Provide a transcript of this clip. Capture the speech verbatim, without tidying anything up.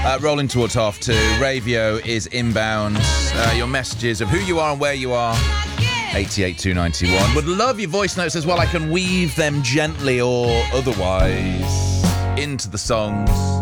Uh, rolling towards half two. Ravio is inbound. Uh, your messages of who you are and where you are. eighty-eight two ninety-one. Would love your voice notes as well. I can weave them gently or otherwise into the songs.